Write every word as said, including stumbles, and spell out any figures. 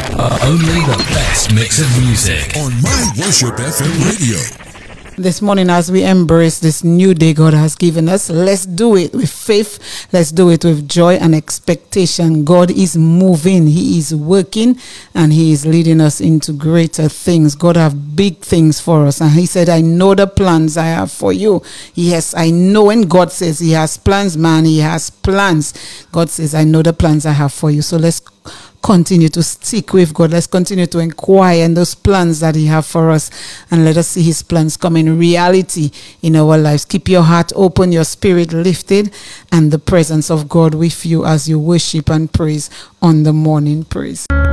Uh, only the best mix of music on My Worship F M Radio. This morning, as we embrace this new day God has given us, let's do it with faith. Let's do it with joy and expectation. God is moving. He is working, and He is leading us into greater things. God has big things for us. And He said, I know the plans I have for you. Yes, I know. When God says He has plans, man, He has plans. God says, I know the plans I have for you. So let's continue to stick with God. Let's continue to inquire in those plans that He has for us, and let us see His plans come in reality in our lives. Keep your heart open, your spirit lifted, and the presence of God with you as you worship and praise on the morning praise.